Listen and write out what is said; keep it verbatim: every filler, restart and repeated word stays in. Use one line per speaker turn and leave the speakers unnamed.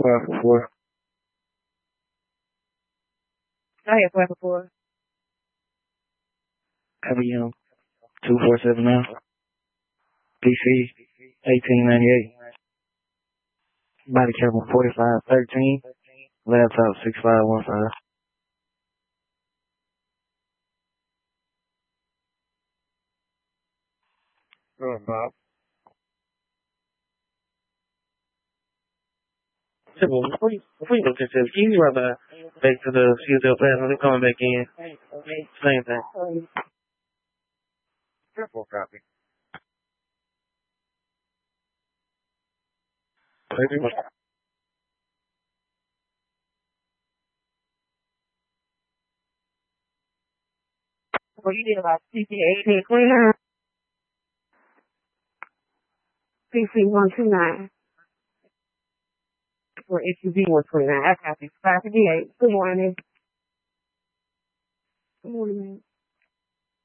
five four four.
I had five four four.
I B M two four seven nine. P C eighteen ninety-eight. Body camera forty-five thirteen. Laptop six five one five.
Oh, Bob.
So, well, before you, before you look at this, can you run back, back to the C S L class and then coming back in? Same thing.
Triple copy.
Maybe.
Well, you did about C C eighteen twenty-nine. P C one two nine. Or S U V one twenty-nine. I copy five fifty-eight. Good morning. Good morning, man.